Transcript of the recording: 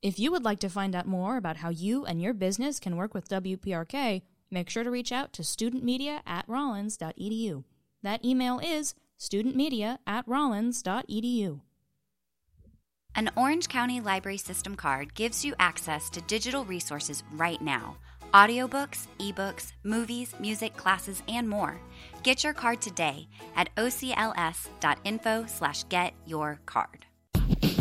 If you would like to find out more about how you and your business can work with WPRK, make sure to reach out to studentmedia@rollins.edu. That email is studentmedia@rollins.edu. An Orange County Library System card gives you access to digital resources right now. Audiobooks, ebooks, movies, music, classes, and more. Get your card today at ocls.info/getyourcard.